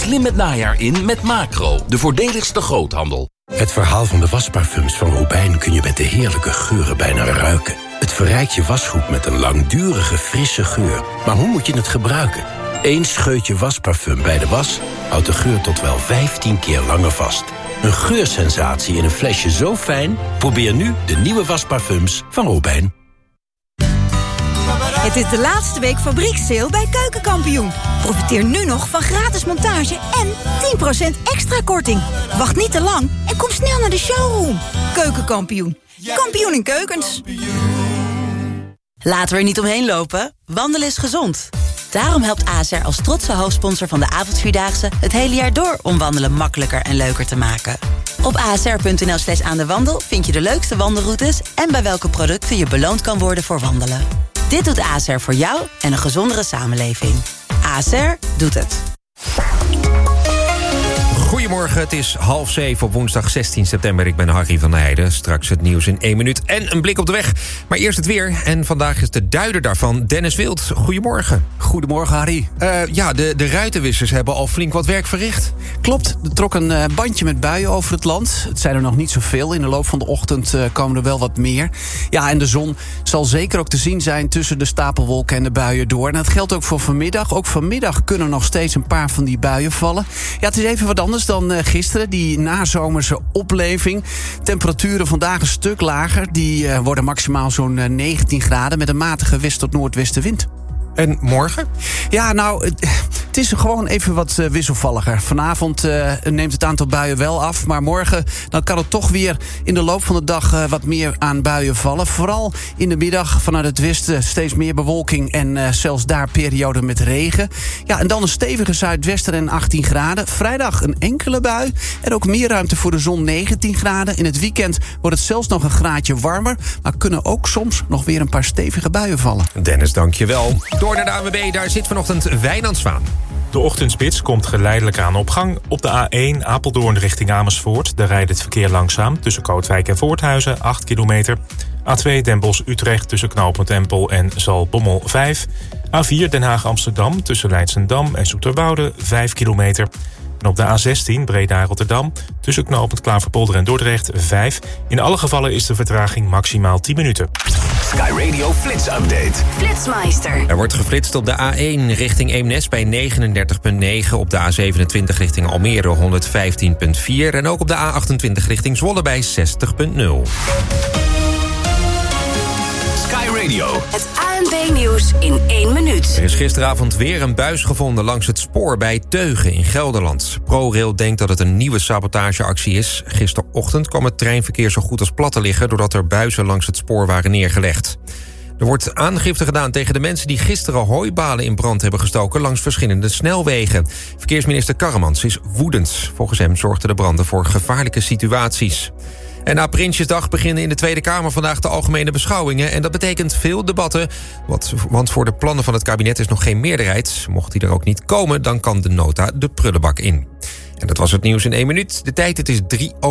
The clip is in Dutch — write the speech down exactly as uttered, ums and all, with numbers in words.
slim het najaar in met Macro, de voordeligste groothandel. Het verhaal van de wasparfums van Robijn kun je met de heerlijke geuren bijna ruiken. Het verrijkt je wasgoed met een langdurige, frisse geur. Maar hoe moet je het gebruiken? Eén scheutje wasparfum bij de was houdt de geur tot wel vijftien keer langer vast. Een geursensatie in een flesje zo fijn? Probeer nu de nieuwe wasparfums van Robijn. Het is de laatste week fabriekssale bij Keukenkampioen. Profiteer nu nog van gratis montage en tien procent extra korting. Wacht niet te lang en kom snel naar de showroom. Keukenkampioen. Kampioen in keukens. Laten we er niet omheen lopen. Wandelen is gezond. Daarom helpt A S R als trotse hoofdsponsor van de avondvierdaagse het hele jaar door om wandelen makkelijker en leuker te maken. Op asr.nl slash aan de wandel vind je de leukste wandelroutes en bij welke producten je beloond kan worden voor wandelen. Dit doet A S R voor jou en een gezondere samenleving. A S R doet het. Goedemorgen, het is half zeven op woensdag zestien september. Ik ben Harry van der Heijden. Straks het nieuws in één minuut en een blik op de weg. Maar eerst het weer. En vandaag is de duider daarvan Dennis Wild. Goedemorgen. Goedemorgen, Harry. Uh, ja, de, de ruitenwissers hebben al flink wat werk verricht. Klopt, er trok een uh, bandje met buien over het land. Het zijn er nog niet zoveel. In de loop van de ochtend uh, komen er wel wat meer. Ja, en de zon zal zeker ook te zien zijn tussen de stapelwolken en de buien door. En dat geldt ook voor vanmiddag. Ook vanmiddag kunnen nog steeds een paar van die buien vallen. Ja, het is even wat anders dan uh, gisteren, die nazomerse opleving. Temperaturen vandaag een stuk lager. Die uh, worden maximaal zo'n uh, negentien graden met een matige west- tot noordwestenwind. En morgen? Ja, nou, het, het is gewoon even wat uh, wisselvalliger. Vanavond uh, neemt het aantal buien wel af. Maar morgen dan kan het toch weer in de loop van de dag uh, wat meer aan buien vallen. Vooral in de middag vanuit het westen steeds meer bewolking. En uh, zelfs daar perioden met regen. Ja, en dan een stevige zuidwesten en achttien graden. Vrijdag een enkele bui. En ook meer ruimte voor de zon, negentien graden. In het weekend wordt het zelfs nog een graadje warmer. Maar kunnen ook soms nog weer een paar stevige buien vallen. Dennis, dank je wel. Door naar de A N W B, daar zit vanochtend Wijnand Zwaan. De ochtendspits komt geleidelijk aan op gang. Op de A één Apeldoorn richting Amersfoort. Daar rijdt het verkeer langzaam tussen Kootwijk en Voorthuizen, acht kilometer. A twee Den Bosch-Utrecht tussen knooppunt Empel en Zaltbommel, vijf. A vier Den Haag-Amsterdam tussen Leidsendam en Zoeterwoude, vijf kilometer. En op de A zestien Breda-Rotterdam tussen knooppunt Klaverpolder en Dordrecht, vijf. In alle gevallen is de vertraging maximaal tien minuten. Sky Radio Flits Update. Flitsmeister. Er wordt geflitst op de A één richting Eemnes bij negenendertig komma negen. Op de A zevenentwintig richting Almere honderdvijftien komma vier. En ook op de A achtentwintig richting Zwolle bij zestig komma nul. Sky Radio. Het A N B-nieuws in één minuut. Er is gisteravond weer een buis gevonden langs het spoor bij Teugen in Gelderland. ProRail denkt dat het een nieuwe sabotageactie is. Gisterochtend kwam het treinverkeer zo goed als plat te liggen doordat er buizen langs het spoor waren neergelegd. Er wordt aangifte gedaan tegen de mensen die gisteren hooibalen in brand hebben gestoken langs verschillende snelwegen. Verkeersminister Karremans is woedend. Volgens hem zorgden de branden voor gevaarlijke situaties. En na Prinsjesdag beginnen in de Tweede Kamer vandaag de algemene beschouwingen. En dat betekent veel debatten, want voor de plannen van het kabinet is nog geen meerderheid. Mocht die er ook niet komen, dan kan de nota de prullenbak in. En dat was het nieuws in één minuut. De tijd, het is drie over.